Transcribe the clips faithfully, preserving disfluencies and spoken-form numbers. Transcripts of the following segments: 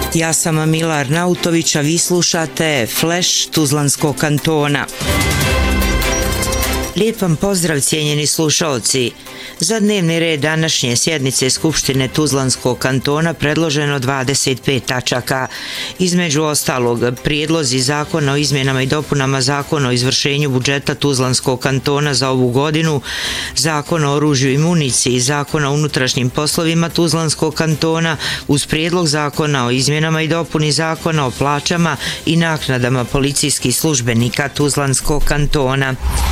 Ja sam Mila Arnautović, a vi slušate Flash Tuzlanskog kantona. Lijep vam pozdrav, cijenjeni slušalci. Za dnevni red današnje sjednice Skupštine Tuzlanskog kantona predloženo dvadeset pet tačaka. Između ostalog, prijedlozi zakona o izmjenama i dopunama zakona o izvršenju budžeta Tuzlanskog kantona za ovu godinu, zakona o oružju i municiji, zakona o unutrašnjim poslovima Tuzlanskog kantona, uz prijedlog zakona o izmjenama i dopuni zakona o plaćama i naknadama policijskih službenika Tuzlanskog kantona.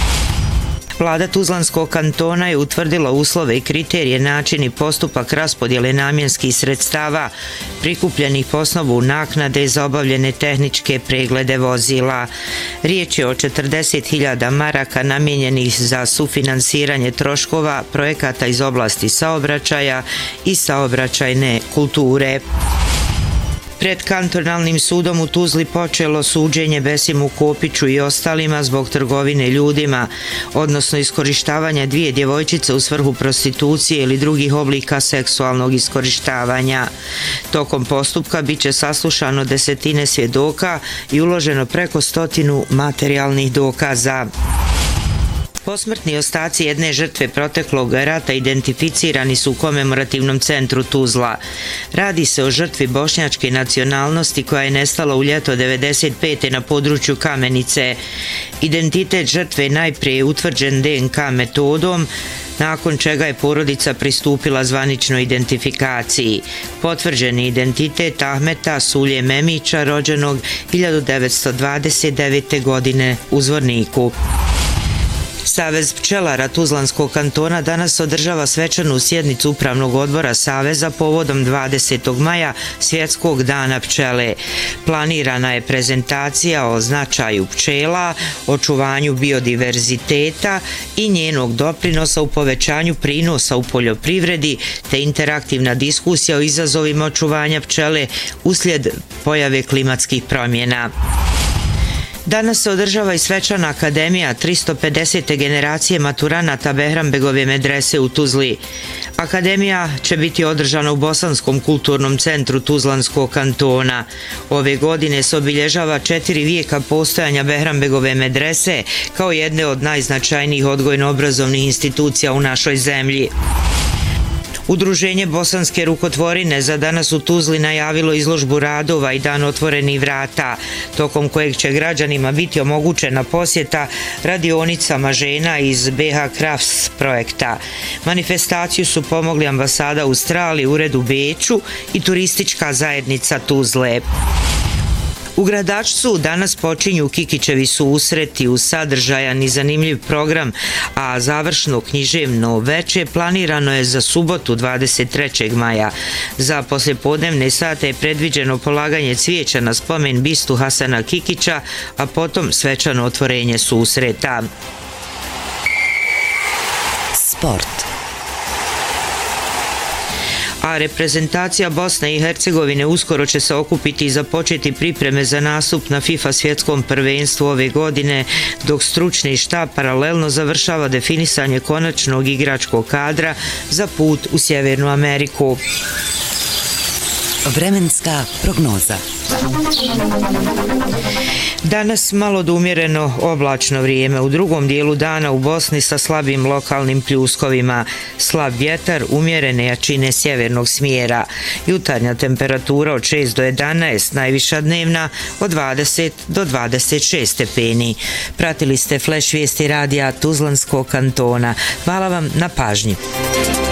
Vlada Tuzlanskog kantona je utvrdila uslove i kriterije, način i postupak raspodjele namjenskih sredstava prikupljenih po osnovu naknade za obavljene tehničke preglede vozila. Riječ je o četrdeset hiljada maraka namijenjenih za sufinansiranje troškova projekata iz oblasti saobraćaja i saobraćajne kulture. Pred kantonalnim sudom u Tuzli počelo suđenje Besimu Kopiću i ostalima zbog trgovine ljudima, odnosno iskorištavanja dvije djevojčice u svrhu prostitucije ili drugih oblika seksualnog iskorištavanja. Tokom postupka bit će saslušano desetine svjedoka i uloženo preko stotinu materijalnih dokaza. Posmrtni ostaci jedne žrtve proteklog rata identificirani su u komemorativnom centru Tuzla. Radi se o žrtvi bošnjačke nacionalnosti koja je nestala u ljeto devedeset pete na području Kamenice. Identitet žrtve je najprije utvrđen D N K metodom, nakon čega je porodica pristupila zvaničnoj identifikaciji. Potvrđeni identitet Ahmeta Sulje Memića, rođenog hiljadu devetsto dvadeset devete. godine u Zvorniku. Savez pčelara Tuzlanskog kantona danas održava svečanu sjednicu Upravnog odbora Saveza povodom dvadesetog maja, Svjetskog dana pčele. Planirana je prezentacija o značaju pčela, očuvanju biodiverziteta i njenog doprinosa u povećanju prinosa u poljoprivredi, te interaktivna diskusija o izazovima očuvanja pčele uslijed pojave klimatskih promjena. Danas se održava i svečana akademija tristo pedesete generacije maturanata Behranbegove medrese u Tuzli. Akademija će biti održana u Bosanskom kulturnom centru Tuzlanskog kantona. Ove godine se obilježava četiri vijeka postojanja Behranbegove medrese kao jedne od najznačajnijih odgojno-obrazovnih institucija u našoj zemlji. Udruženje Bosanske rukotvorine za danas u Tuzli najavilo izložbu radova i dan otvorenih vrata, tokom kojeg će građanima biti omogućena posjeta radionicama žena iz B H Crafts projekta. Manifestaciju su pomogli ambasada Australije, ured u Beču i turistička zajednica Tuzle. U Gradačcu danas počinju Kikićevi susreti uz sadržajan i zanimljiv program, a završno književno veče planirano je za subotu dvadeset trećeg maja. Za poslijepodnevne sate je predviđeno polaganje cvijeća na spomen bistu Hasana Kikića, a potom svečano otvorenje susreta. Sport. A reprezentacija Bosne i Hercegovine uskoro će se okupiti i započeti pripreme za nastup na FIFA svjetskom prvenstvu ove godine, dok stručni štab paralelno završava definisanje konačnog igračkog kadra za put u Sjevernu Ameriku. Vremenska prognoza. Danas malo do umjereno oblačno vrijeme, u drugom dijelu dana u Bosni sa slabim lokalnim pljuskovima, slab vjetar umjerene jačine sjevernog smjera, jutarnja temperatura od šest do jedanaest, najviša dnevna od dvadeset do dvadeset šest stepeni. Pratili ste Flash vijesti radija Tuzlanskog kantona. Hvala vam na pažnji.